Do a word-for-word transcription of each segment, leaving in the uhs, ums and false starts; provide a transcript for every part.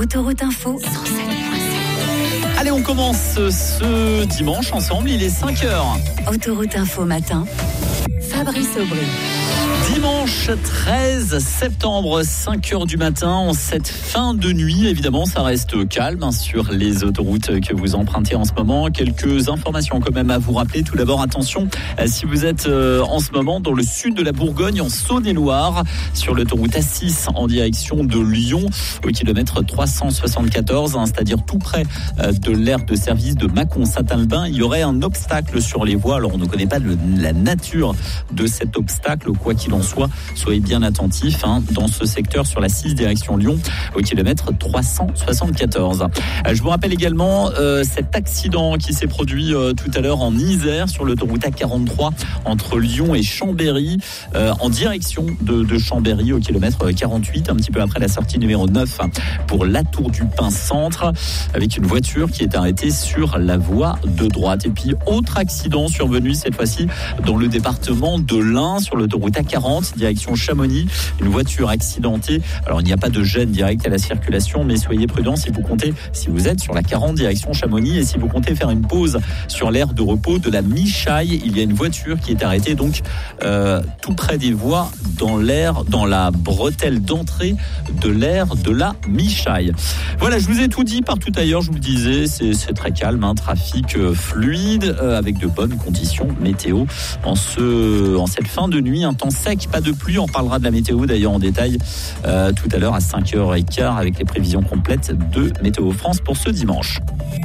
Autoroute Info cent sept point sept. Allez, on commence ce dimanche ensemble, il est cinq heures. Autoroute Info matin, Fabrice Aubry. Dimanche treize septembre, cinq heures du matin, en cette fin de nuit. Évidemment, ça reste calme hein, sur les autoroutes que vous empruntez en ce moment. Quelques informations quand même à vous rappeler. Tout d'abord, attention, si vous êtes euh, en ce moment dans le sud de la Bourgogne, en Saône-et-Loire, sur l'autoroute A six en direction de Lyon, au kilomètre trois cent soixante-quatorze, hein, c'est-à-dire tout près euh, de l'aire de service de Mâcon-Saint-Albin, il y aurait un obstacle sur les voies. Alors, on ne connaît pas le, la nature de cet obstacle, quoi qu'il en soit, soyez bien attentifs hein, dans ce secteur sur la six direction Lyon au kilomètre trois cent soixante-quatorze. Euh, je vous rappelle également euh, cet accident qui s'est produit euh, tout à l'heure en Isère sur l'autoroute A quarante-trois entre Lyon et Chambéry euh, en direction de, de Chambéry au kilomètre quarante-huit, un petit peu après la sortie numéro neuf pour la Tour du Pin Centre, avec une voiture qui est arrêtée sur la voie de droite. Et puis autre accident survenu cette fois-ci dans le département de l'Ain sur l'autoroute A quarante direction Chamonix, une voiture accidentée. Alors il n'y a pas de gêne direct à la circulation, mais soyez prudents si vous comptez, si vous êtes sur la quarante direction Chamonix et si vous comptez faire une pause sur l'aire de repos de la Michaille, il y a une voiture qui est arrêtée donc euh, tout près des voies dans l'aire, dans la bretelle d'entrée de l'aire de la Michaille. Voilà, je vous ai tout dit partout ailleurs, je vous le disais, c'est, c'est très calme, hein, trafic euh, fluide euh, avec de bonnes conditions météo en ce, en cette fin de nuit, un temps sec. Pas de pluie, on parlera de la météo d'ailleurs en détail euh, tout à l'heure à cinq heures quinze avec les prévisions complètes de Météo France pour ce dimanche.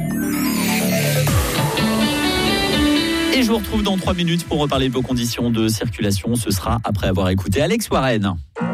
Et je vous retrouve dans trois minutes pour reparler de vos conditions de circulation. Ce sera après avoir écouté Alex Warren.